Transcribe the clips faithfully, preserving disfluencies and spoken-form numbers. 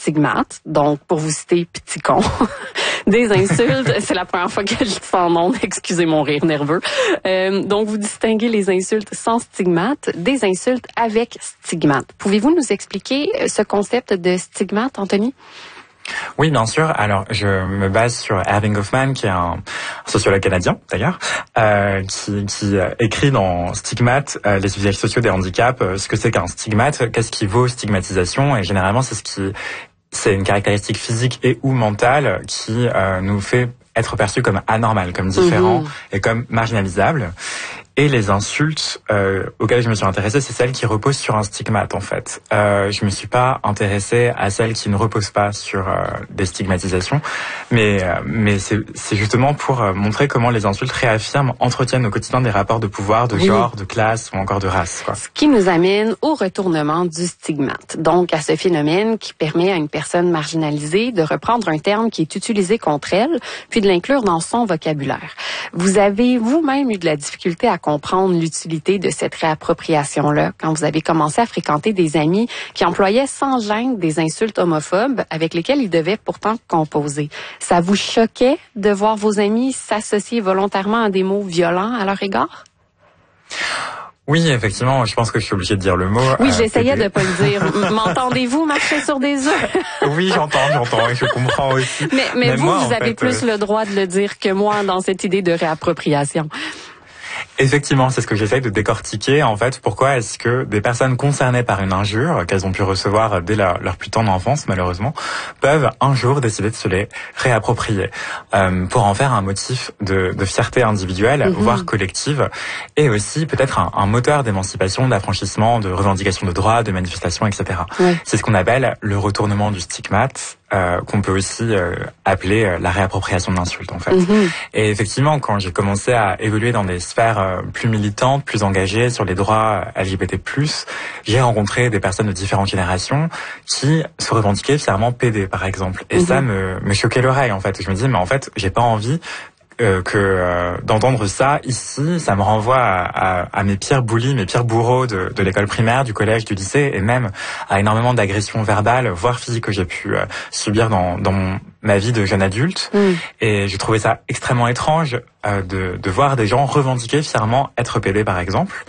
stigmates, donc pour vous citer petit con, des insultes, c'est la première fois que je dis ça en ondes, excusez mon rire nerveux. Euh, donc vous distinguez les insultes sans stigmate des insultes avec stigmate. Pouvez-vous nous expliquer ce concept de stigmate, Anthony? Oui, bien sûr. Alors, je me base sur Erving Goffman, qui est un sociologue canadien, d'ailleurs, euh, qui, qui écrit dans Stigmate, euh, les usages sociaux des handicaps, euh, ce que c'est qu'un stigmate, qu'est-ce qui vaut stigmatisation, et généralement, c'est ce qui, c'est une caractéristique physique et ou mentale qui euh, nous fait être perçu comme anormal, comme différent mmh. et comme marginalisable. Et les insultes euh, auxquelles je me suis intéressée, c'est celles qui reposent sur un stigmate, en fait. Euh, je me suis pas intéressée à celles qui ne reposent pas sur euh, des stigmatisations, mais euh, mais c'est c'est justement pour euh, montrer comment les insultes réaffirment, entretiennent au quotidien des rapports de pouvoir, de oui. genre, de classe ou encore de race, quoi. Ce qui nous amène au retournement du stigmate, donc à ce phénomène qui permet à une personne marginalisée de reprendre un terme qui est utilisé contre elle, puis de l'inclure dans son vocabulaire. Vous avez vous-même eu de la difficulté à comprendre l'utilité de cette réappropriation-là quand vous avez commencé à fréquenter des amis qui employaient sans gêne des insultes homophobes avec lesquelles ils devaient pourtant composer. Ça vous choquait de voir vos amis s'associer volontairement à des mots violents à leur égard? Oui, effectivement, je pense que je suis obligée de dire le mot. Oui, euh, j'essayais de pas le dire. M'entendez-vous marcher sur des œufs? Oui, j'entends, j'entends, et je comprends aussi. Mais, mais Même vous, moi, vous avez fait, plus euh... le droit de le dire que moi dans cette idée de réappropriation. Effectivement, c'est ce que j'essaye de décortiquer. En fait, pourquoi est-ce que des personnes concernées par une injure, qu'elles ont pu recevoir dès leur, leur plus tendre enfance, malheureusement, peuvent un jour décider de se les réapproprier euh, pour en faire un motif de, de fierté individuelle, mm-hmm. voire collective, et aussi peut-être un, un moteur d'émancipation, d'affranchissement, de revendication de droits, de manifestation, et cetera. Oui. C'est ce qu'on appelle le retournement du stigmate. Euh, qu'on peut aussi euh, appeler euh, la réappropriation de l'insulte, en fait. Mm-hmm. Et effectivement, quand j'ai commencé à évoluer dans des sphères euh, plus militantes, plus engagées sur les droits L G B T plus, j'ai rencontré des personnes de différentes générations qui se revendiquaient fièrement P D, par exemple. Et mm-hmm. ça me, me choquait l'oreille, en fait. Je me disais, mais en fait, j'ai pas envie Euh, que euh, d'entendre ça ici, ça me renvoie à, à, à mes pires bullies, mes pires bourreaux de, de l'école primaire, du collège, du lycée, et même à énormément d'agressions verbales, voire physiques que j'ai pu euh, subir dans, dans mon, ma vie de jeune adulte. Mm. Et j'ai trouvé ça extrêmement étrange euh, de, de voir des gens revendiquer fièrement être P D, par exemple.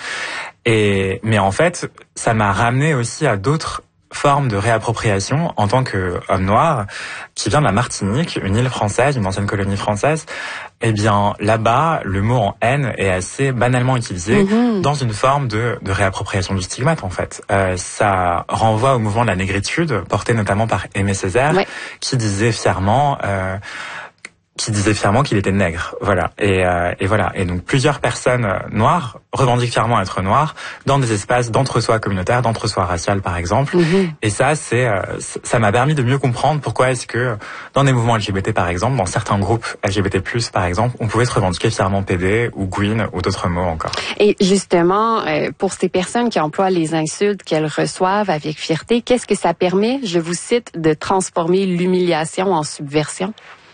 Et mais en fait, ça m'a ramené aussi à d'autres forme de réappropriation en tant qu'homme noir qui vient de la Martinique, une île française, une ancienne colonie française. Eh bien, là-bas, le mot en haine est assez banalement utilisé mmh. dans une forme de, de réappropriation du stigmate, en fait. Euh, ça renvoie au mouvement de la négritude, porté notamment par Aimé Césaire, ouais. qui disait fièrement... Euh, qui disait fièrement qu'il était nègre, voilà. Et, euh, et voilà. Et donc plusieurs personnes noires revendiquent fièrement être noires dans des espaces d'entre-soi communautaire, d'entre-soi racial, par exemple. Mm-hmm. Et ça, c'est, euh, ça m'a permis de mieux comprendre pourquoi est-ce que dans des mouvements L G B T, par exemple, dans certains groupes L G B T plus, par exemple, on pouvait se revendiquer fièrement P D ou Gwyn ou d'autres mots encore. Et justement, euh, pour ces personnes qui emploient les insultes qu'elles reçoivent avec fierté, qu'est-ce que ça permet, je vous cite, de transformer l'humiliation en subversion?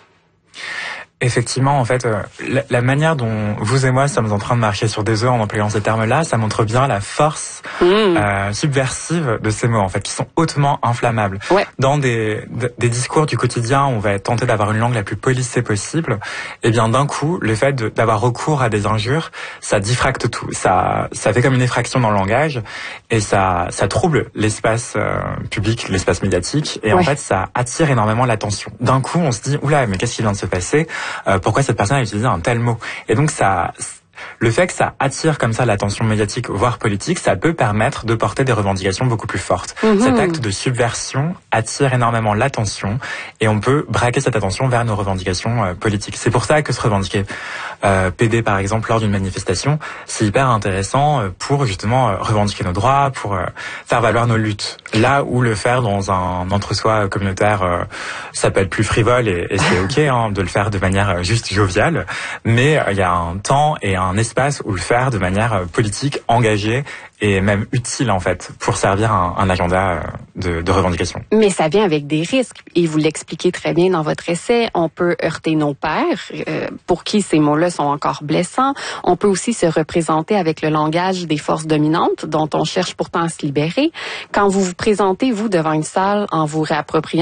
Effectivement, en fait, euh, la, la manière dont vous et moi sommes en train de marcher sur des œufs en employant ces termes-là, ça montre bien la force mmh. euh, subversive de ces mots, en fait, qui sont hautement inflammables. Ouais. Dans des, des discours du quotidien, on va être tenté d'avoir une langue la plus policée possible. Et bien, d'un coup, le fait de, d'avoir recours à des injures, ça diffracte tout. Ça, ça fait comme une effraction dans le langage et ça, ça trouble l'espace euh, public, l'espace médiatique. Et ouais. en fait, ça attire énormément l'attention. D'un coup, on se dit, oula, mais qu'est-ce qui vient de se passer? Euh, pourquoi cette personne a utilisé un tel mot? Et donc ça, le fait que ça attire comme ça l'attention médiatique, voire politique, ça peut permettre de porter des revendications beaucoup plus fortes. Mmh. Cet acte de subversion attire énormément l'attention et on peut braquer cette attention vers nos revendications euh, politiques. C'est pour ça que se revendiquer euh, P D, par exemple, lors d'une manifestation, c'est hyper intéressant pour justement euh, revendiquer nos droits, pour euh, faire valoir nos luttes. Là où le faire dans un entre-soi communautaire, euh, ça peut être plus frivole et, et c'est ok hein, de le faire de manière juste joviale, mais il euh, y a un temps et un espace où le faire de manière politique, engagée et même utile en fait pour servir un, un agenda de, de revendication. Mais ça vient avec des risques et vous l'expliquez très bien dans votre essai. On peut heurter nos pairs euh, pour qui ces mots-là sont encore blessants. On peut aussi se représenter avec le langage des forces dominantes dont on cherche pourtant à se libérer. Quand vous vous présentez vous devant une salle en vous réappropriant